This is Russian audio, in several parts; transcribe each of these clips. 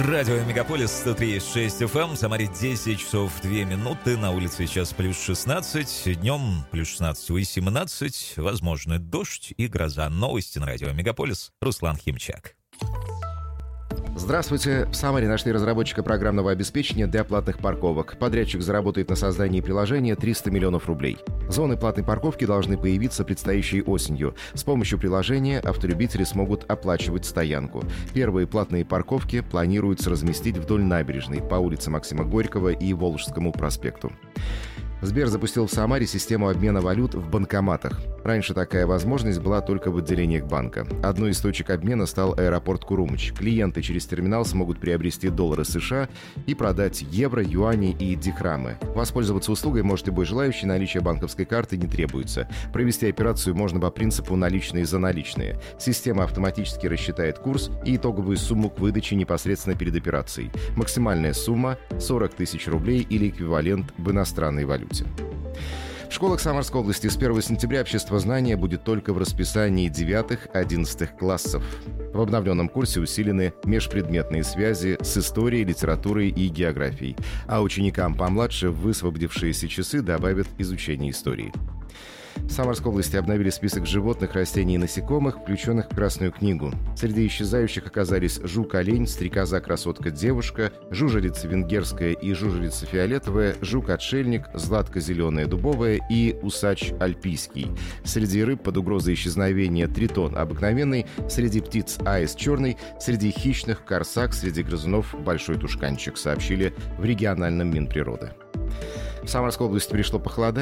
Радио Мегаполис 103.6 FM, в Самаре 10 часов 2 минуты, на улице сейчас плюс 16, днем плюс 16 и 17, возможны дождь и гроза. Новости на Радио Мегаполис, Руслан Химчак. Здравствуйте! В Самаре нашли разработчика программного обеспечения для платных парковок. Подрядчик заработает на создании приложения 300 миллионов рублей. Зоны платной парковки должны появиться предстоящей осенью. С помощью приложения автолюбители смогут оплачивать стоянку. Первые платные парковки планируется разместить вдоль набережной по улице Максима Горького и Волжскому проспекту. Сбер запустил в Самаре систему обмена валют в банкоматах. Раньше такая возможность была только в отделениях банка. Одной из точек обмена стал аэропорт Курумыч. Клиенты через терминал смогут приобрести доллары США и продать евро, юани и дихрамы. Воспользоваться услугой может любой желающий, наличие банковской карты не требуется. Провести операцию можно по принципу наличные за наличные. Система автоматически рассчитает курс и итоговую сумму к выдаче непосредственно перед операцией. Максимальная сумма – 40 тысяч рублей или эквивалент в иностранной валюте. В школах Самарской области с 1 сентября общество знания будет только в расписании 9-11 классов. В обновленном курсе усилены межпредметные связи с историей, литературой и географией, а ученикам помладше в высвободившиеся часы добавят изучение истории. В Самарской области обновили список животных, растений и насекомых, включенных в Красную книгу. Среди исчезающих оказались жук-олень, стрекоза-красотка-девушка, жужелица венгерская и жужелица фиолетовая, жук-отшельник, златко-зеленая дубовая и усач альпийский. Среди рыб под угрозой исчезновения тритон обыкновенный, среди птиц аист черный, среди хищных корсак, среди грызунов большой тушканчик, сообщили в региональном Минприроды. В Самарской области пришло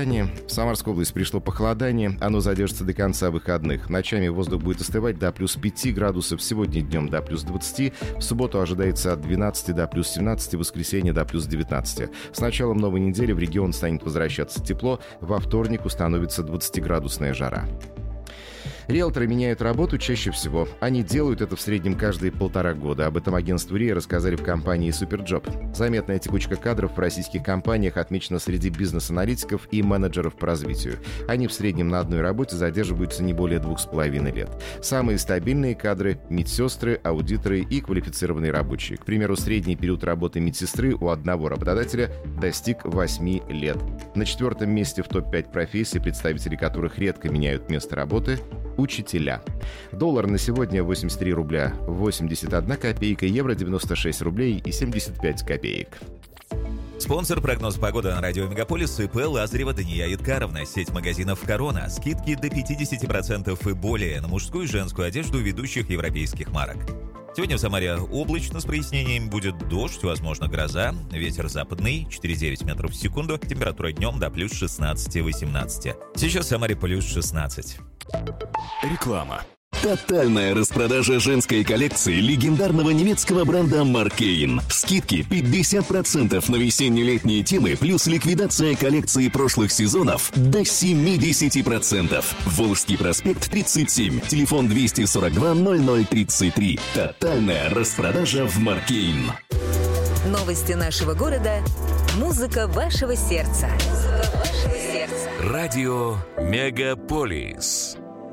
похолодание. Оно задержится до конца выходных. Ночами воздух будет остывать до плюс 5 градусов, сегодня днем до плюс 20. В субботу ожидается от 12 до плюс 17, в воскресенье до плюс 19. С началом новой недели в регион станет возвращаться тепло. Во вторник установится 20-градусная жара. Риэлторы меняют работу чаще всего. Они делают это в среднем каждые 1,5 года. Об этом агентству РИА рассказали в компании «Суперджоп». Заметная текучка кадров в российских компаниях отмечена среди бизнес-аналитиков и менеджеров по развитию. Они в среднем на одной работе задерживаются не более 2,5 лет. Самые стабильные кадры – медсестры, аудиторы и квалифицированные рабочие. К примеру, средний период работы медсестры у одного работодателя достиг 8 лет. На 4-м месте в топ-5 профессий, представители которых редко меняют место работы – учителя. Доллар на сегодня 83 рубля 81 копейка, евро 96 рублей и 75 копеек. Спонсор прогноз погоды на Радио Мегаполис ИП Лазарева Дания Яткаровна, сеть магазинов «Корона». Скидки до 50% и более на мужскую и женскую одежду ведущих европейских марок. Сегодня в Самаре облачно с прояснением, будет дождь, возможно гроза, ветер западный 4,9 метров в секунду, температура днем до плюс 16-18. Сейчас в Самаре плюс 16. Реклама. Тотальная распродажа женской коллекции легендарного немецкого бренда Маркейн. Скидки 50% на весенне-летние темы, плюс ликвидация коллекции прошлых сезонов до 70%. Волжский проспект 37, телефон 242 0033. Тотальная распродажа в Маркейн. Новости нашего города. Музыка вашего сердца. Радио Мегаполис.